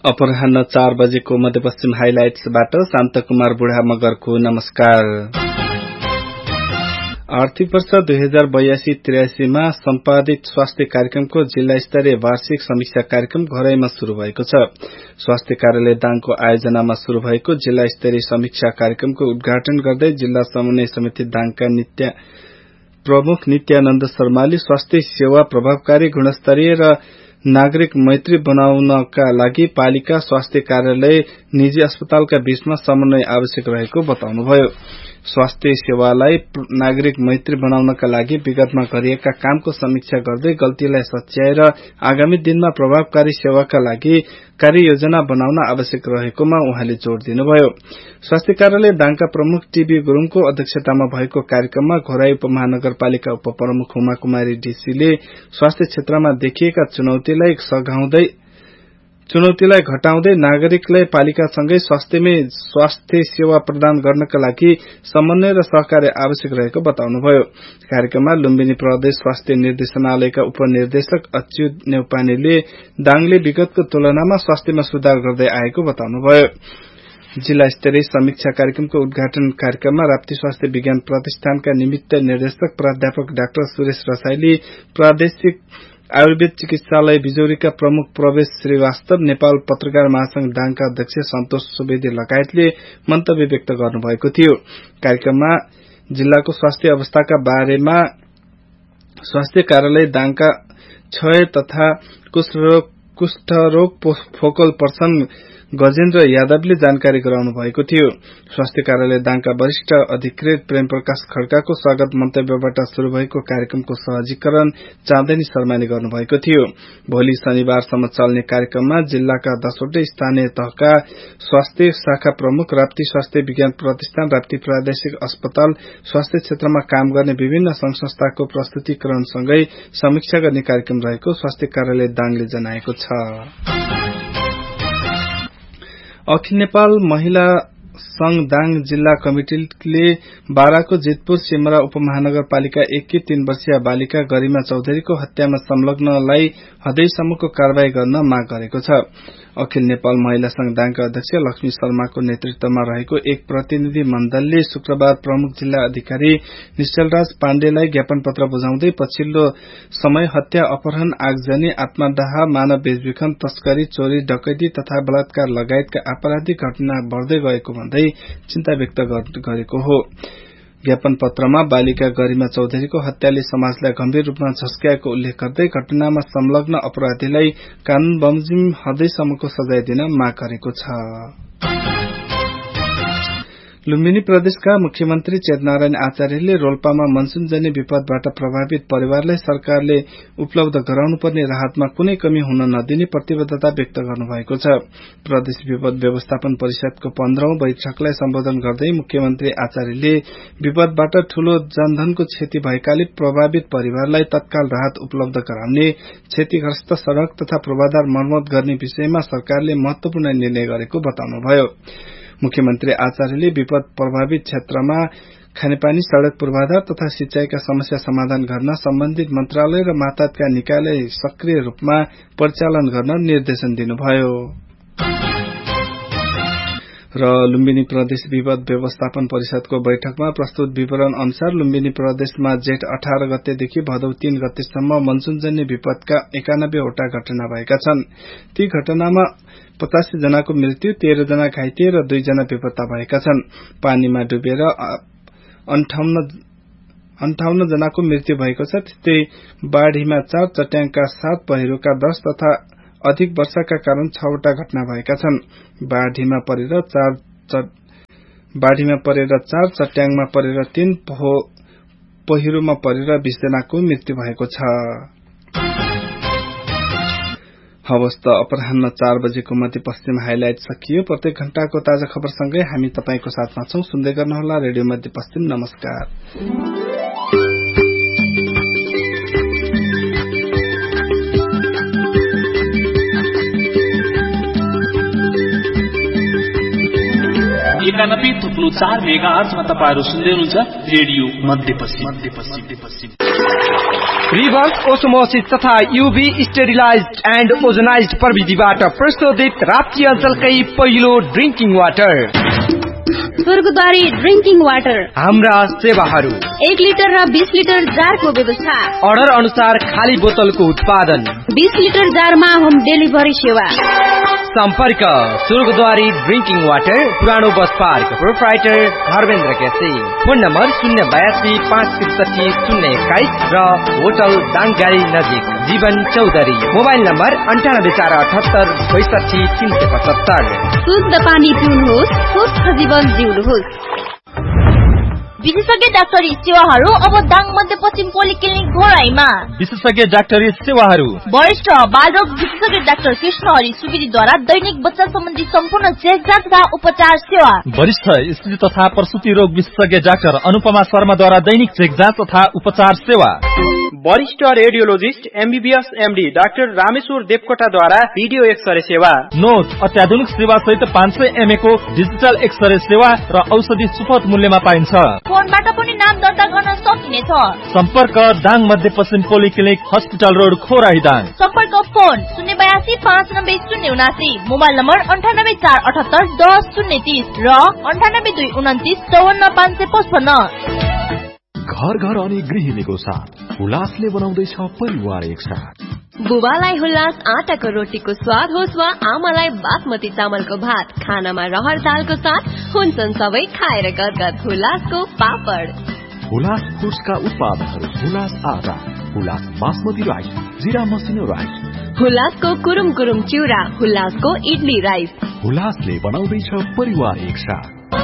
अपराह्न 4 बजेको मध्यपश्चिम हाइलाइट्सबाट शान्तकुमार बुढा मगरको नमस्कार। आर्थिक वर्ष 2082-83 मा सम्पादित स्वास्थ्य कार्यक्रमको जिल्ला स्तरीय वार्षिक समीक्षा कार्यक्रम घरैमा शुरू भएको छ। स्वास्थ्य कार्यालय दाङको आयोजनामा शुरू भएको जिल्ला स्तरीय समीक्षा कार्यक्रमको उद्घाटन गर्दै जिल्ला समन्वय समिति दाङका प्रमुख नित्यानन्द शर्माले स्वास्थ्य सेवा प्रभावकारी, गुणस्तरीय र नागरिक मैत्री बनाउनका लागि पालिका, स्वास्थ्य कार्यालय, निजी अस्पतालका बीचमा समन्वय आवश्यक रहेको बताउनुभयो। स्वास्थ्य सेवालाई नागरिक मैत्री बनाउनका लागि विगतमा गरिएका कामको समीक्षा गर्दै गल्तीलाई सच्याएर आगामी दिनमा प्रभावकारी सेवाका लागि कार्ययोजना बनाउन आवश्यक रहेकोमा उहाँले जोड़ दिनुभयो। स्वास्थ्य कार्यालय दाङका प्रमुख टीबी गुरुङको अध्यक्षतामा भएको कार्यक्रममा घोराई उपमहानगरपालिका उपप्रमुख हुमा कुमारी डीसीले स्वास्थ्य क्षेत्रमा देखिएका चुनौतीलाई घटाउँदै नागरिकलाई पालिकासँगै स्वास्थ्य सेवा प्रदान गर्नका लागि समन्वय र सहकार्य आवश्यक रहेको बताउनुभयो। कार्यक्रममा लुम्बिनी प्रदेश स्वास्थ्य निर्देशनालयका उपनिर्देशक अच्युत नेउपानेले दाङले विगतको तुलनामा स्वास्थ्यमा सुधार गर्दै आएको बताउनुभयो। जिल्ला स्तरीय समीक्षा कार्यक्रमको उद्घाटन कार्यक्रममा राप्ती स्वास्थ्य विज्ञान प्रतिष्ठानका निमित्त निर्देशक प्राध्यापक डाक्टर सुरेश रसाइली, प्रादेशिक आयुर्वेद चिकित्सालय बिजौरीका प्रमुख प्रवेश श्रीवास्तव, नेपाल पत्रकार महासंघ दाङका अध्यक्ष सन्तोष सुवेदी लगायतले मन्तव्य व्यक्त गर्नुभएको थियो। कार्यक्रममा जिल्लाको स्वास्थ्य अवस्थाका बारेमा स्वास्थ्य कार्यालय दाङका क्षय तथा कुष्ठरोग फोकल पर्सन गजेन्द्र यादवले जानकारी गराउनु भएको थियो। स्वास्थ्य कार्यालय दाङका वरिष्ठ अधिकृत प्रेम प्रकाश खड्काको स्वागत मन्तव्यबाट शुरू भएको कार्यक्रमको सहजीकरण चाँदनी शर्माले गर्नुभएको थियो। भोलि शनिबारसम्म चल्ने कार्यक्रममा जिल्लाका 10वटै स्थानीय तहका स्वास्थ्य शाखा प्रमुख, राप्ती स्वास्थ्य विज्ञान प्रतिष्ठान, राप्ती प्रादेशिक अस्पताल, स्वास्थ्य क्षेत्रमा काम गर्ने विभिन्न संघ संस्थाको प्रस्तुतिकरणसँगै समीक्षा गर्ने कार्यक्रम रहेको स्वास्थ्य कार्यालय दाङले जनाएको छ। अखिल नेपाल महिला संघ दाङ जिल्ला कमिटिले बाराको जितपुर सिमरा उपमहानगरपालिका 1 की 3 वर्षीय बालिका गरिमा चौधरीको हत्यामा संलग्नलाई हदैसम्मको कारवाही गर्न माग गरेको छ। अखिल नेपाल महिला संघ दाङका अध्यक्ष लक्ष्मी शर्माको नेतृत्वमा रहेको एक प्रतिनिधि मण्डलले शुक्रबार प्रमुख जिल्ला अधिकारी निश्चलराज पाण्डेलाई ज्ञापन पत्र बुझाउँदै पछिल्लो समय हत्या, अपहरण, आगजनी, आत्मदाह, मानव बेचबिखन, तस्करी, चोरी, डकैती तथा बलात्कार लगायतका आपराधिक घटना बढ़दै गएको भन्दै चिन्ता व्यक्त गरेको हो। ज्ञापन पत्रमा बालिका गरिमा चौधरीको हत्याले समाजलाई गम्भीर रूपमा झस्क्याएको उल्लेख गर्दै घटनामा संलग्न अपराधीलाई कानून बमोजिम हदैसम्मको सजाय दिन माग गरेको छ। लुम्बिनी प्रदेशका मुख्यमन्त्री चेतनारायण आचार्यले रोल्पामा मनसूनजन्य विपदबाट प्रभावित परिवारलाई सरकारले उपलब्ध गराउनुपर्ने राहतमा कुनै कमी हुन नदिने प्रतिबद्धता व्यक्त गर्नुभएको छ। प्रदेश विपद व्यवस्थापन परिषदको 15औं बैठकलाई सम्बोधन गर्दै मुख्यमन्त्री आचार्यले विपदबाट ठूलो जनधनको क्षति भएकाले प्रभावित परिवारलाई तत्काल राहत उपलब्ध गराउने, क्षतिग्रस्त सड़क तथा पूर्वाधार मर्मत गर्ने विषयमा सरकारले महत्वपूर्ण निर्णय गरेको बताउनुभयो। मुख्यमन्त्री आचार्यले विपद प्रभावित क्षेत्रमा खानेपानी, सड़क पूर्वाधार तथा सिंचाईका समस्या समाधान गर्न सम्बन्धित मन्त्रालय र मातहतका निकायलाई सक्रिय रूपमा परिचालन गर्न निर्देशन दिनुभयो। र लुम्बिनी प्रदेश विपद व्यवस्थापन परिषदको बैठकमा प्रस्तुत विवरण अनुसार लुम्बिनी प्रदेशमा जेठ 18 गतेदेखि भदौ 3 गतेसम्म मनसूनजन्य विपदका 91 वटा घटना भएका छन्। ती घटनामा 85 जनाको मृत्यु, 13 जना घाइते र 2 जना बेपत्ता भएका छन्। पानीमा डुबेर 58 जनाको मृत्यु भएको छ। त्यस्तै बाढ़ीमा 4, चट्याङका 7, पहिरोका 10 तथा अधिक वर्षाका कारण 6 वटा घटना भएका छन्। बाढ़ीमा परेर 4, चट्याङमा परेर 3, पहिरोमा परेर 20 जनाको मृत्यु भएको छ। हवस् त अपराह्न 4 बजेको मध्यपश्चिम हाइलाइट सकियो। प्रत्येक घण्टाको ताजा खबरसँगै हामी तपाईंको साथमा छौं। सुन्दै गर्नुहोला रेडियो मध्यपश्चिम। नमस्कार। 91.4 मेगाहर्जमा तपाईहरु सुन्दै हुनुहुन्छ रेडियो मध्यपश्चिम। रिभर्स ओस्मोसिस तथा यूभी स्टेरिलाइज्ड एन्ड ओजोनाइज्ड प्रविधिबाट प्रशोधित राप्ती अञ्चलकै पहिलो ड्रिंकिङ वाटर स्वर्गद्वारी ड्रिंकिङ वाटर। हाम्रा सेवाहरू 1 लिटर र 20 लिटर जारको व्यवस्था। अर्डर अनुसार खाली बोतलको उत्पादन। 20 लिटर जारमा होम डेलिभरी सेवा। सम्पर्क स्वर्गद्वारी ड्रिंकिङ वाटर, पुरानो bus park, proprietor Dharmendra KC. Phone number 082 563 021 र होटल दाङगारी नजिक जीवन चौधरी। Mobile number 9848 62 375। शुद्ध पानी पिउनुहोस्, स्वस्थ जीवन जिउनुहोस्। विशेषज्ञ डाक्टरी सेवाहरू अब दाङ मध्यपश्चिम पोलिक्लिनिक घोराईमा। विशेषज्ञ डाक्टरी सेवाहरू वरिष्ठ बालरोग विशेषज्ञ डाक्टर कृष्णहरि सुवेदीद्वारा दैनिक बच्चा सम्बन्धी सम्पूर्ण चेकजाँच तथा उपचार सेवा। वरिष्ठ स्त्री तथा प्रसुति रोग विशेषज्ञ डाक्टर अनुपमा शर्माद्वारा दैनिक चेकजाँच तथा उपचार सेवा। वरिष्ठ radiologist MBBS MD doctor Rameshwar देवकोटाद्वारा video x-ray सेवा। नोट अत्याधुनिक सेवा सहित 500 mA को डिजिटल एक्सरे सेवा र औषधि सुपथ मूल्यमा पाइन्छ। फोनबाट पनि नाम दर्ता गर्न सकिनेछ। सम्पर्क दाङ मध्यपश्चिम पोलिक्लिनिक हस्पिटल रोड खोराही दाङ। सम्पर्क फोन 082 590 079, मोबाइल नम्बर 98 478 10 030 र 98 229 54 555। घर घर अनि गृहिणीको साथ हुलासले बनाउँदैछ परिवार एकसाथ। बुबालाई हुलास आटाको रोटीको स्वाद होस् वा आमालाई बासमती चामलको भात, खानामा रहर दालको साथ हुन्छन् सबै खाएर गदगद हुलासको पापड। हुलास फुड्सका उत्पादनहरू हुलास आटा, हुलास बासमती राइस, जिरा मसिनो राइस, हुलासको कुरुम कुरुम चिउरा, हुलासको इडली राइस। हुलासले बनाउँदैछ परिवार एकसाथ।